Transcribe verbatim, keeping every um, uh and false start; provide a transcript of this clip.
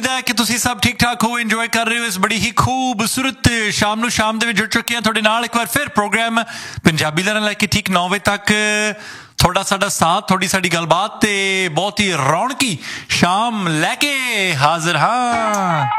कि तुसी सब ठीक ठाक हो, इंजॉय कर रहे हो इस बड़ी ही खूबसूरत शाम ਨੂੰ ਸ਼ਾਮ ਦੇ ਵਿੱਚ ਜੁੜ ਚੁੱਕੇ ਹਾਂ ਤੁਹਾਡੇ ਨਾਲ ਇੱਕ ਵਾਰ ਫਿਰ ਪ੍ਰੋਗਰਾਮ ਪੰਜਾਬੀ ਲਹਿਰਾਂ ਲੈ ਕੇ ਠੀਕ ਨੌ ਵਜੇ ਤੱਕ ਥੋੜਾ ਸਾਡਾ ਸਾਥ, ਥੋੜੀ ਸਾਡੀ ਗੱਲਬਾਤ ਤੇ ਬਹੁਤ ਹੀ ਰੌਣਕੀ ਸ਼ਾਮ ਲੈ ਕੇ ਹਾਜ਼ਰ ਹਾਂ।